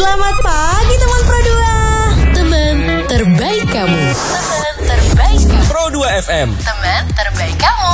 Selamat pagi teman Pro 2. Teman terbaik kamu. Teman terbaik kamu. Pro 2 FM. Teman terbaik kamu.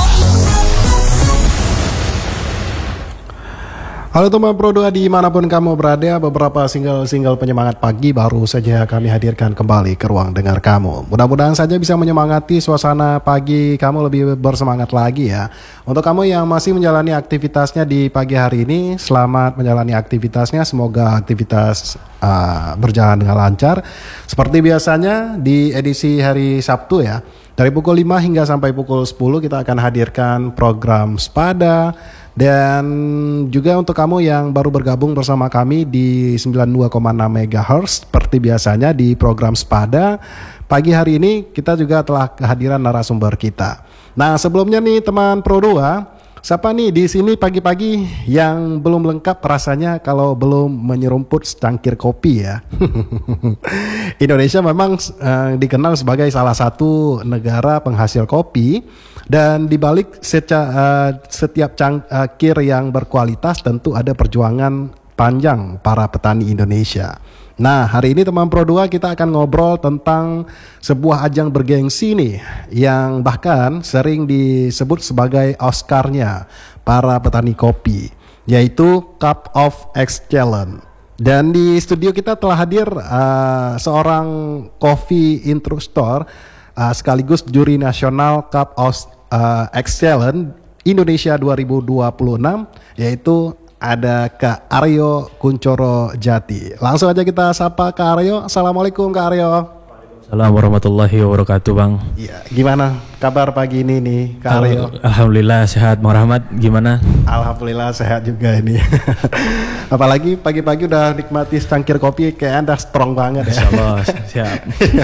Halo teman Pro 2 dimanapun kamu berada, beberapa single penyemangat pagi baru saja kami hadirkan kembali ke ruang dengar kamu. Mudah-mudahan saja bisa menyemangati suasana pagi kamu lebih bersemangat lagi ya. Untuk kamu yang masih menjalani aktivitasnya di pagi hari ini, selamat menjalani aktivitasnya. Semoga aktivitas berjalan dengan lancar. Seperti biasanya di edisi hari Sabtu ya, dari pukul 5 hingga sampai pukul 10 kita akan hadirkan program Spada. Dan juga untuk kamu yang baru bergabung bersama kami di 92,6 MHz, seperti biasanya di program Spada, pagi hari ini kita juga telah kehadiran narasumber kita. Nah sebelumnya nih teman Pro 2, siapa nih di sini pagi-pagi yang belum lengkap rasanya kalau belum menyerumput secangkir kopi ya? Indonesia memang dikenal sebagai salah satu negara penghasil kopi. Dan dibalik setiap cangkir yang berkualitas tentu ada perjuangan panjang para petani Indonesia. Nah hari ini teman Pro 2 kita akan ngobrol tentang sebuah ajang bergengsi nih, yang bahkan sering disebut sebagai Oscar-nya para petani kopi, yaitu Cup of Excellence. Dan di studio kita telah hadir seorang coffee instructor sekaligus juri nasional Cup of Excellence Indonesia 2026, yaitu ada Kak Aryo Kuncoro Jati. Langsung aja kita sapa Kak Aryo. Assalamualaikum Kak Aryo. Assalamualaikum warahmatullahi wabarakatuh Bang. Iya, gimana kabar pagi ini nih Kak Aryo? Alhamdulillah sehat, Bang Rahmat gimana? Alhamdulillah sehat juga ini. Apalagi pagi-pagi udah nikmati secangkir kopi, kayak Anda strong banget ya. Insyaallah siap.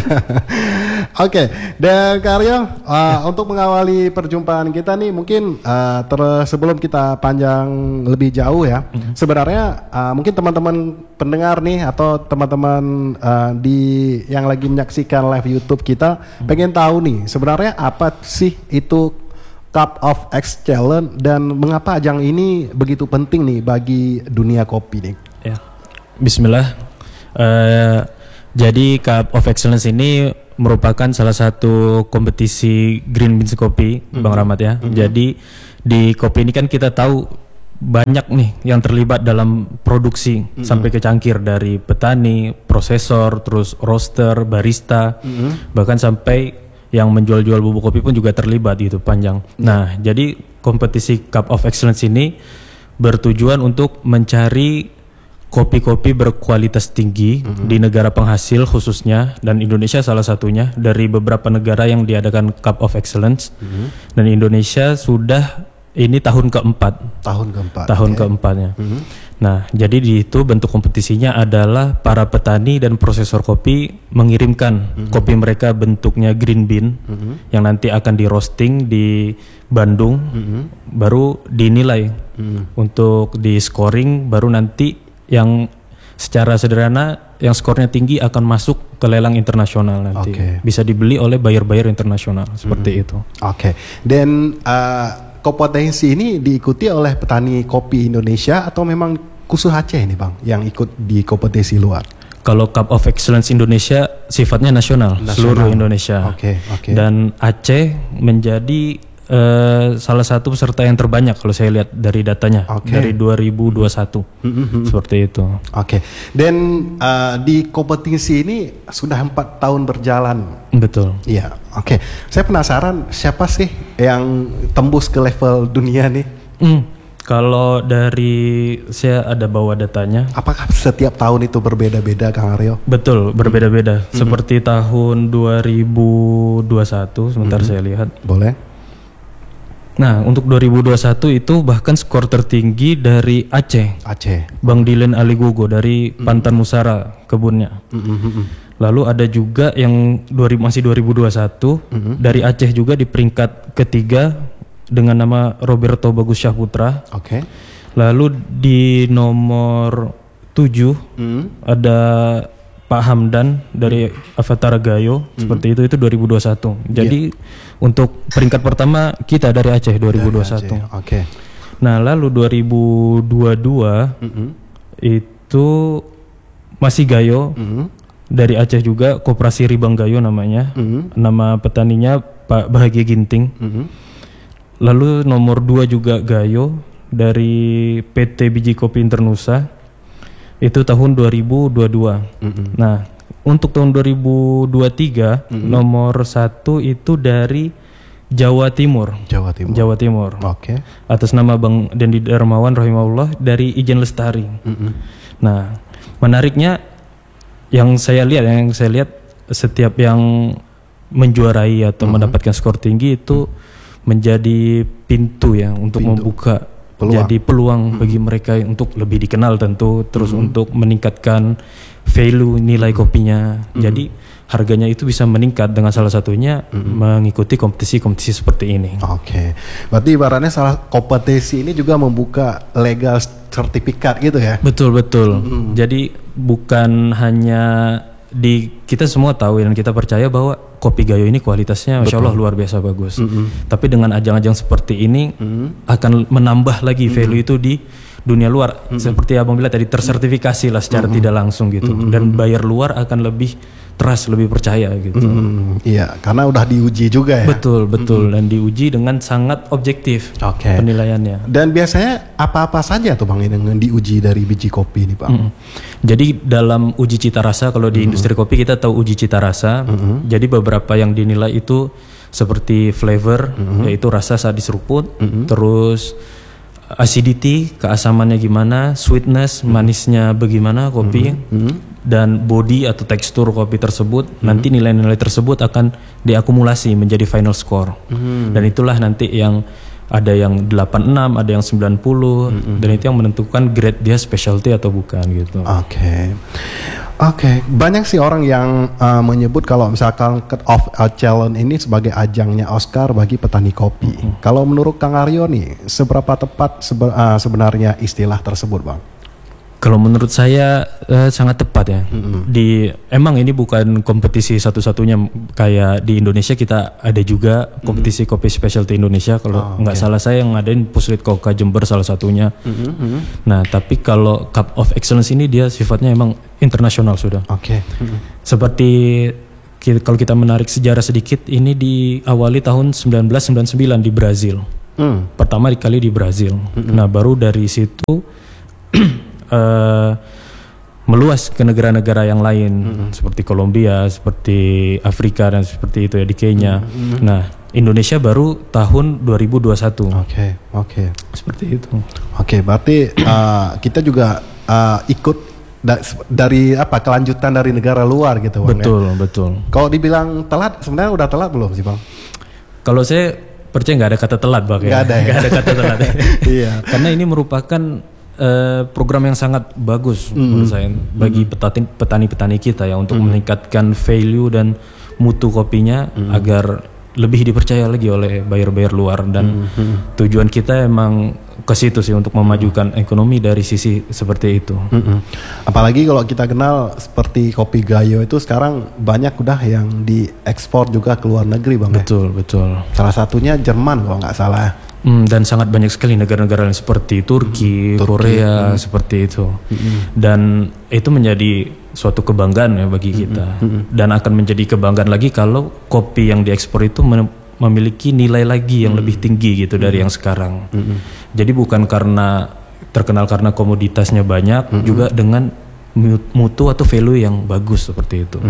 Oke, dan Kak Aryo, untuk mengawali perjumpaan kita nih mungkin sebelum kita panjang lebih jauh ya, sebenarnya mungkin teman-teman pendengar nih atau teman-teman yang lagi menyaksikan live YouTube kita pengen tahu nih sebenarnya apa sih itu Cup of Excellence dan mengapa ajang ini begitu penting nih bagi dunia kopi nih? Ya. Bismillah. Jadi Cup of Excellence ini merupakan salah satu kompetisi green beans kopi, Bang Rahmat ya. Jadi di kopi ini kan kita tahu banyak nih yang terlibat dalam produksi sampai ke cangkir, dari petani, prosesor, terus roaster, barista, bahkan sampai yang menjual-jual bubuk kopi pun juga terlibat gitu panjang. Nah, jadi kompetisi Cup of Excellence ini bertujuan untuk mencari kopi-kopi berkualitas tinggi di negara penghasil khususnya, dan Indonesia salah satunya dari beberapa negara yang diadakan Cup of Excellence. Dan Indonesia sudah ini tahun keempat. Tahun keempatnya. Nah, jadi di itu bentuk kompetisinya adalah para petani dan prosesor kopi mengirimkan kopi mereka bentuknya green bean yang nanti akan di roasting di Bandung, baru dinilai untuk di scoring, baru nanti yang secara sederhana yang skornya tinggi akan masuk ke lelang internasional nanti. Bisa dibeli oleh buyer-buyer internasional seperti itu. Dan kompetensi ini diikuti oleh petani kopi Indonesia atau memang khusus Aceh ini Bang yang ikut di kompetisi luar? Kalau Cup of Excellence Indonesia sifatnya nasional. Seluruh Indonesia. Dan Aceh menjadi salah satu peserta yang terbanyak kalau saya lihat dari datanya dari 2021 seperti itu. Dan di kompetisi ini sudah 4 tahun berjalan. Betul. Iya. Saya penasaran siapa sih yang tembus ke level dunia nih? Kalau dari saya ada bawa datanya. Apakah setiap tahun itu berbeda-beda Kang Aryo? Betul, berbeda-beda. Seperti tahun 2021 sebentar saya lihat. Boleh. Nah, untuk 2021 itu bahkan skor tertinggi dari Aceh. Bang Dilen Ali Gogo dari Pantan Musara kebunnya. Lalu ada juga yang masih 2021 dari Aceh juga di peringkat ketiga dengan nama Roberto Bagus Syahputra. Lalu di nomor 7 ada Pak Hamdan dari Avatar Gayo, seperti itu 2021. Jadi untuk peringkat pertama kita dari Aceh 2021. Oke. Nah, lalu 2022 itu masih Gayo. Dari Aceh juga, Koperasi Ribang Gayo namanya. Nama petaninya Pak Bahagia Ginting. Lalu nomor 2 juga Gayo dari PT Biji Kopi Internusa. Itu tahun 2022. Nah, untuk tahun 2023 nomor 1 itu dari Jawa Timur. Jawa Timur. Oke. Atas nama Bang Dendi Darmawan rahimahullah dari Ijen Lestari. Nah, menariknya yang saya lihat setiap yang menjuarai atau mendapatkan skor tinggi itu menjadi pintu ya untuk membuka jadi peluang bagi mereka untuk lebih dikenal tentu, terus untuk meningkatkan value nilai kopinya. Jadi harganya itu bisa meningkat dengan salah satunya mengikuti kompetisi-kompetisi seperti ini. Oke. Berarti ibaratnya salah kompetisi ini juga membuka legal sertifikat gitu ya? Betul. Jadi bukan hanya kita semua tahu dan kita percaya bahwa kopi Gayo ini kualitasnya Masya Allah luar biasa bagus. Tapi dengan ajang-ajang seperti ini akan menambah lagi value itu di dunia luar. Seperti Abang bilang tadi, tersertifikasi lah secara tidak langsung gitu. Dan buyer luar akan lebih trust, lebih percaya gitu. Iya, karena udah diuji juga ya. Betul. Dan diuji dengan sangat objektif penilaiannya. Dan biasanya apa-apa saja tuh Bang yang diuji dari biji kopi ini Bang? Jadi dalam uji cita rasa, kalau di industri kopi kita tahu uji cita rasa. Jadi beberapa yang dinilai itu seperti flavor, yaitu rasa saat diseruput, terus acidity, keasamannya gimana, sweetness, manisnya bagaimana kopi, dan body atau tekstur kopi tersebut. Nanti nilai-nilai tersebut akan diakumulasi menjadi final score. Dan itulah nanti yang ada yang 86, ada yang 90, dan itu yang menentukan grade dia specialty atau bukan gitu. Oke. Banyak sih orang yang menyebut kalau misalkan Cut of Challenge ini sebagai ajangnya Oscar bagi petani kopi. Kalau menurut Kang Aryo nih, seberapa tepat sebenarnya istilah tersebut Bang? Kalau menurut saya sangat tepat ya. Emang ini bukan kompetisi satu-satunya, kayak di Indonesia kita ada juga kompetisi kopi specialty Indonesia. Kalau nggak salah saya yang ngadain Puslit Koka Jember salah satunya. Nah, tapi kalau Cup of Excellence ini dia sifatnya emang internasional sudah. Seperti kalau kita menarik sejarah sedikit, ini diawali tahun 1999 di Brazil. Pertama kali di Brazil. Nah, baru dari situ meluas ke negara-negara yang lain seperti Kolombia, seperti Afrika dan seperti itu ya, di Kenya. Nah, Indonesia baru tahun 2021. Oke. Seperti itu. Berarti kita juga ikut dari kelanjutan dari negara luar gitu Bang. Betul. Kalau dibilang telat, sebenarnya udah telat belum sih Bang? Kalau saya percaya nggak ada kata telat Bang. Nggak ada kata telat. Iya. Karena ini merupakan program yang sangat bagus menurut saya bagi petani-petani kita ya, untuk meningkatkan value dan mutu kopinya agar lebih dipercaya lagi oleh buyer-buyer luar. Dan tujuan kita emang ke situ sih, untuk memajukan ekonomi dari sisi seperti itu. Apalagi kalau kita kenal seperti kopi Gayo itu sekarang banyak udah yang diekspor juga ke luar negeri Bang. Betul. Salah satunya Jerman kalau nggak salah. Dan sangat banyak sekali negara-negara lain seperti Turki, Korea, seperti itu. Dan itu menjadi suatu kebanggaan ya bagi kita. Dan akan menjadi kebanggaan lagi kalau kopi yang diekspor itu memiliki nilai lagi yang lebih tinggi gitu dari yang sekarang. Jadi bukan karena terkenal karena komoditasnya banyak, juga dengan mutu atau value yang bagus seperti itu.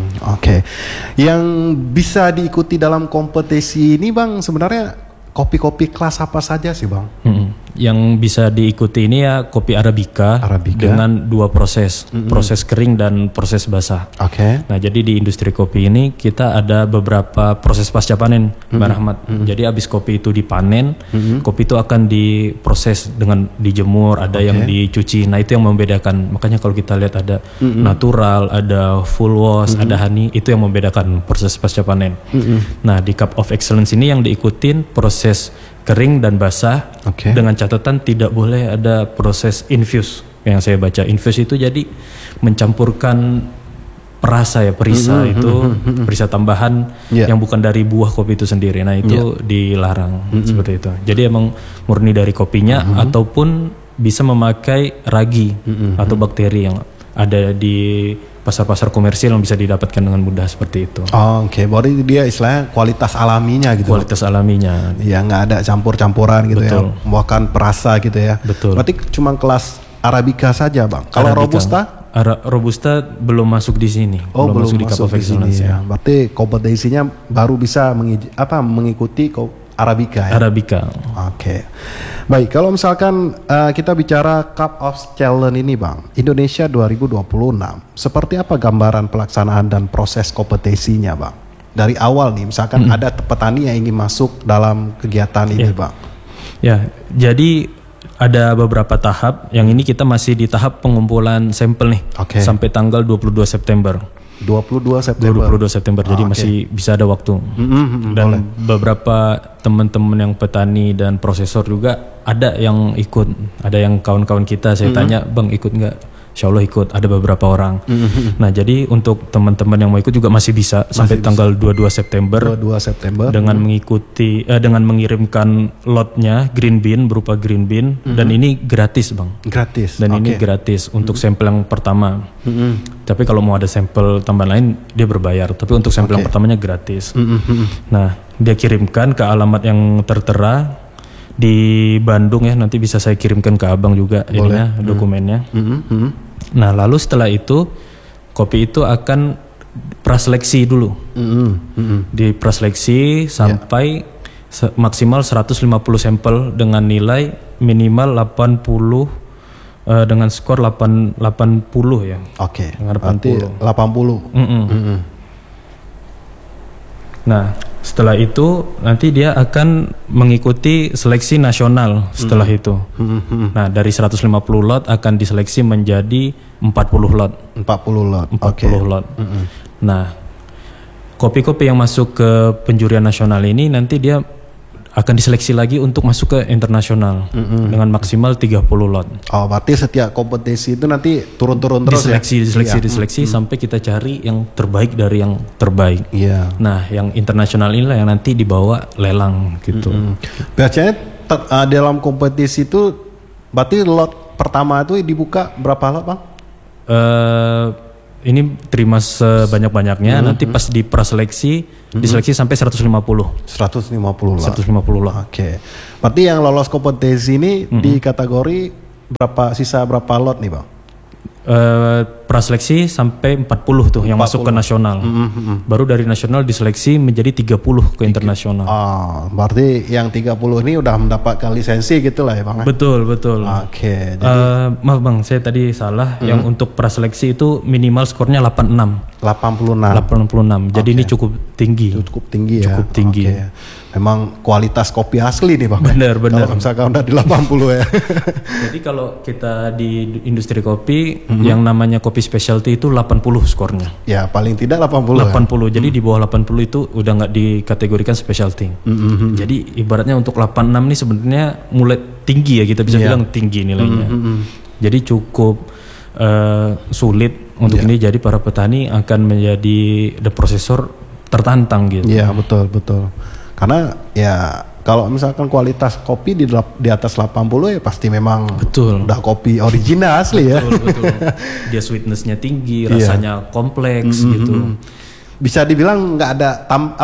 Yang bisa diikuti dalam kompetisi ini Bang, sebenarnya kopi-kopi kelas apa saja sih Bang? Yang bisa diikuti ini ya kopi Arabica. Dengan 2 proses, proses kering dan proses basah. Nah, jadi di industri kopi ini kita ada beberapa proses pasca panen, Mbak Rahmat. Jadi habis kopi itu dipanen, kopi itu akan diproses dengan dijemur, ada yang dicuci. Nah, itu yang membedakan. Makanya kalau kita lihat ada natural, ada full wash, ada honey, itu yang membedakan proses pasca panen. Nah, di Cup of Excellence ini yang diikutin proses kering dan basah, dengan catatan tidak boleh ada proses infuse. Yang saya baca infuse itu jadi mencampurkan perasa itu perisa tambahan yang bukan dari buah kopi itu sendiri. Nah, itu dilarang seperti itu. Jadi emang murni dari kopinya, ataupun bisa memakai ragi atau bakteri yang ada di pasar-pasar komersil yang bisa didapatkan dengan mudah seperti itu. Oh, oke. Berarti dia istilahnya kualitas alaminya gitu. Kualitas alaminya. Ya nggak ada campur-campuran gitu. Betul. Ya, bahkan perasa gitu ya. Betul. Berarti cuma kelas Arabica saja, Bang. Kalau Arabica. Robusta? Robusta belum masuk di sini. Belum masuk di Cup of di sini Excellence ya. Berarti kompetisinya baru bisa mengikuti Arabica ya. Arabica. Oke. Baik, kalau misalkan kita bicara Cup of Challenge ini, Bang, Indonesia 2026, seperti apa gambaran pelaksanaan dan proses kompetisinya, Bang? Dari awal nih, misalkan ada petani yang ingin masuk dalam kegiatan ini, Bang. Ya, jadi ada beberapa tahap. Yang ini kita masih di tahap pengumpulan sampel nih. Oke. Sampai tanggal 22 September. 22 September. 22 September. Jadi masih bisa ada waktu. Dan beberapa teman-teman yang petani dan prosesor juga ada yang ikut. Ada yang kawan-kawan kita saya tanya, "Bang, ikut nggak?" Insya Allah ikut, ada beberapa orang. Nah, jadi untuk teman-teman yang mau ikut juga masih bisa sampai tanggal 22 September. 22 September. Dengan mengikuti dengan mengirimkan lotnya green bean berupa green bean dan ini gratis, Bang. Gratis. Dan ini gratis untuk sampel yang pertama. Tapi kalau mau ada sampel tambahan lain dia berbayar. Tapi untuk sampel yang pertamanya gratis. Nah, dia kirimkan ke alamat yang tertera di Bandung ya. Nanti bisa saya kirimkan ke Abang juga ininya dokumennya. Nah, lalu setelah itu kopi itu akan praseleksi dulu. Di praseleksi sampai maksimal 150 sampel dengan nilai minimal 80 dengan skor 80 ya. Oke. Dengan Berarti 80. Nah, setelah itu nanti dia akan mengikuti seleksi nasional setelah itu. Nah, dari 150 lot akan diseleksi menjadi 40 lot. 40 lot. 40 lot. Nah, kopi-kopi yang masuk ke penjurian nasional ini nanti dia akan diseleksi lagi untuk masuk ke internasional dengan maksimal 30 lot. Oh, berarti setiap kompetisi itu nanti turun-turun terus diseleksi sampai kita cari yang terbaik dari yang terbaik. Iya. Nah, yang internasional inilah yang nanti dibawa lelang gitu. Biasanya dalam kompetisi itu berarti lot pertama itu dibuka berapa lot, Bang? Ini terima sebanyak-banyaknya, nanti pas di praseleksi diseleksi sampai 150. 150 lot. 150 lot. Oke. Berarti yang lolos kompetisi ini di kategori sisa berapa lot nih, Bang? Praseleksi sampai 40 tuh yang masuk ke nasional. Baru dari nasional diseleksi menjadi 30 ke internasional. Berarti yang 30 ini udah mendapatkan lisensi gitu lah ya, Bang? Betul. Oke. Maaf, Bang, saya tadi salah. Yang untuk praseleksi itu minimal skornya 86. 86. Jadi ini cukup tinggi. Cukup tinggi ya. Cukup tinggi. Oke. Memang kualitas kopi asli nih, Bang. Benar. Kalau misalkan udah di 80 ya. Jadi kalau kita di industri kopi yang namanya kopi specialty itu 80 skornya. Ya, paling tidak 80. 80. Jadi di bawah 80 itu udah nggak dikategorikan specialty. Jadi ibaratnya untuk 86 nih sebenarnya mulai tinggi ya, kita bisa bilang tinggi nilainya. Jadi cukup sulit untuk ini, jadi para petani akan menjadi the prosesor tertantang gitu. Iya, betul. Karena ya kalau misalkan kualitas kopi di atas 80 ya pasti memang udah kopi original asli ya. Betul. Dia sweetnessnya tinggi, rasanya kompleks gitu. Bisa dibilang nggak ada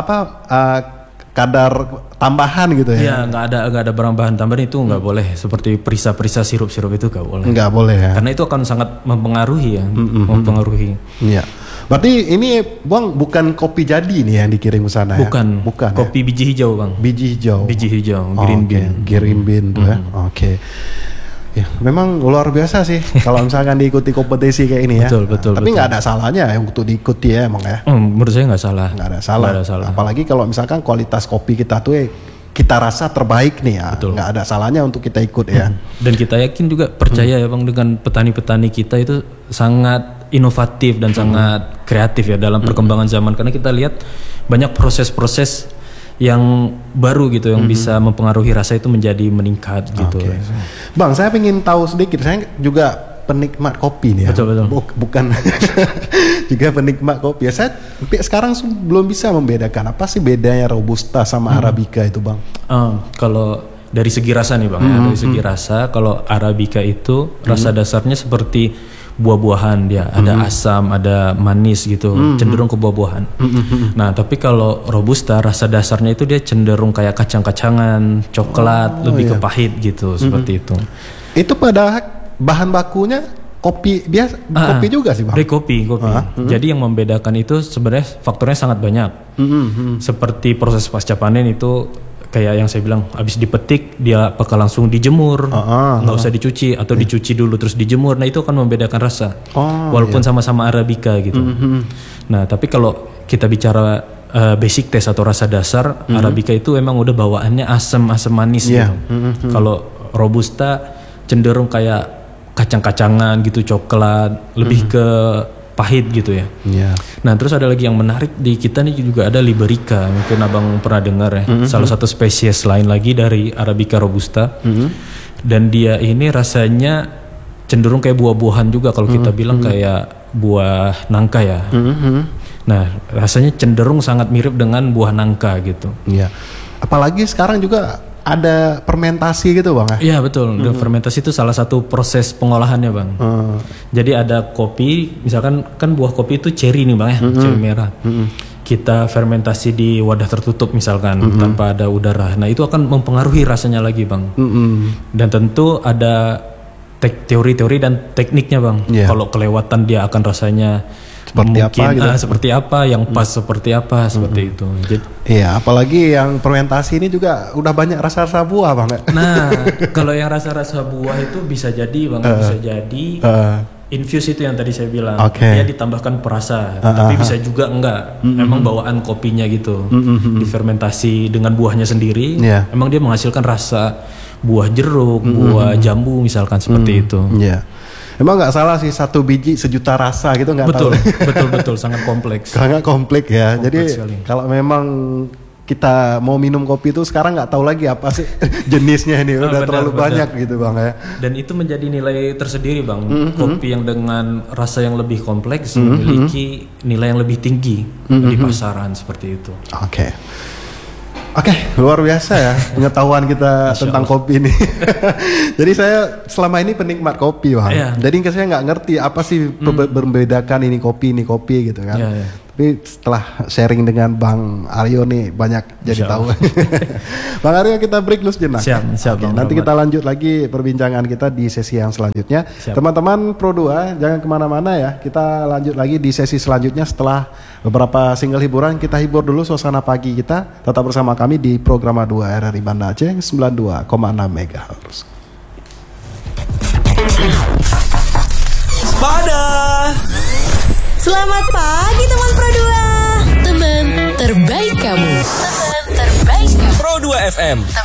kadar tambahan gitu ya? Iya, nggak ada barang-bahan tambahan itu nggak boleh. Seperti perisa sirup-sirup itu nggak boleh. Nggak boleh ya? Karena itu akan sangat mempengaruhi ya, mempengaruhi. Iya. Berarti ini, Bang, bukan kopi jadi nih yang dikirim ke sana ya? Bukan. Kopi biji hijau, Bang. Biji hijau, green bean. Green bean tuh ya. Oke. Ya, memang luar biasa sih kalau misalkan diikuti kompetisi kayak ini ya. Betul. Tapi nggak ada salahnya ya untuk diikuti ya, emang ya. Menurut saya nggak salah. Nggak ada salah. Apalagi kalau misalkan kualitas kopi kita tuh kita rasa terbaik nih ya. Nggak ada salahnya untuk kita ikut ya. Dan kita yakin juga percaya ya, Bang, dengan petani-petani kita itu sangat inovatif dan sangat kreatif ya dalam perkembangan zaman. Karena kita lihat banyak proses-proses yang baru gitu yang bisa mempengaruhi rasa itu menjadi meningkat gitu. Bang, saya ingin tahu sedikit. Saya juga penikmat kopi nih ya. Betul. Bukan juga penikmat kopi. Ya, saya sampai sekarang belum bisa membedakan apa sih bedanya Robusta sama Arabica itu, Bang. Kalau dari segi rasa nih, Bang, dari segi rasa, kalau Arabica itu rasa dasarnya seperti buah-buahan dia, ada asam, ada manis gitu, cenderung ke buah-buahan. Nah, tapi kalau robusta rasa dasarnya itu dia cenderung kayak kacang-kacangan, coklat, lebih ke pahit gitu, seperti itu. Itu pada bahan bakunya kopi biasa, kopi juga sih Bang. Dari kopi. Jadi yang membedakan itu sebenarnya faktornya sangat banyak. Seperti proses pasca panen itu kayak yang saya bilang, habis dipetik dia bakal langsung dijemur, nggak usah dicuci atau dicuci dulu terus dijemur. Nah itu akan membedakan rasa, walaupun sama-sama arabica gitu. Nah tapi kalau kita bicara basic taste atau rasa dasar, arabica itu emang udah bawaannya asam manis gitu. Kalau robusta cenderung kayak kacang-kacangan gitu, coklat, lebih ke pahit gitu ya. Nah terus ada lagi yang menarik di kita nih juga ada Liberica, mungkin abang pernah dengar ya. Salah satu spesies lain lagi dari Arabica robusta. Dan dia ini rasanya cenderung kayak buah-buahan juga, kalau kita bilang kayak buah nangka ya. Nah rasanya cenderung sangat mirip dengan buah nangka gitu. Apalagi sekarang juga ada fermentasi gitu Bang ya? Iya betul, fermentasi itu salah satu proses pengolahannya Bang. Jadi ada kopi, misalkan kan buah kopi itu cherry nih Bang ya, cherry merah. Kita fermentasi di wadah tertutup misalkan, tanpa ada udara. Nah itu akan mempengaruhi rasanya lagi Bang. Dan tentu ada teori-teori dan tekniknya Bang. Kalau kelewatan dia akan rasanya seperti mungkin, apa gitu. Seperti apa, yang pas seperti apa, seperti itu. Jadi, iya, apalagi yang fermentasi ini juga udah banyak rasa-rasa buah Bang. Nah, kalau yang rasa-rasa buah itu bisa jadi Bang, bisa jadi infuse itu yang tadi saya bilang. Dia ditambahkan perasa, tapi bisa juga enggak. Emang bawaan kopinya gitu. Difermentasi dengan buahnya sendiri, emang dia menghasilkan rasa buah jeruk, buah jambu misalkan seperti itu. Emang nggak salah sih, 1 biji sejuta rasa gitu, nggak tahu. Betul, sangat kompleks. Sangat kompleks ya. Kompleks Jadi sekali. kalau memang kita mau minum kopi itu sekarang nggak tahu lagi apa sih jenisnya ini, udah terlalu banyak gitu Bang ya. Dan itu menjadi nilai tersendiri Bang. Kopi yang dengan rasa yang lebih kompleks memiliki nilai yang lebih tinggi di pasaran seperti itu. Oke, luar biasa ya pengetahuan kita tentang kopi ini. Jadi saya selama ini penikmat kopi Bang. Jadi saya nggak ngerti apa sih membedakan ini kopi gitu kan. Tapi setelah sharing dengan Bang Aryo nih banyak jadi tahu. Bang Aryo, kita break dulu sejenak. Siap. Nanti kita lanjut lagi perbincangan kita di sesi yang selanjutnya. Teman-teman Pro 2 jangan kemana-mana ya. Kita lanjut lagi di sesi selanjutnya setelah beberapa single hiburan. Kita hibur dulu suasana pagi kita. Tetap bersama kami di Programa 2 RRI Banda Aceh 92,6 MHz. Selamat pagi teman Pro 2. Teman terbaik kamu. Teman terbaik kamu. Pro 2 FM.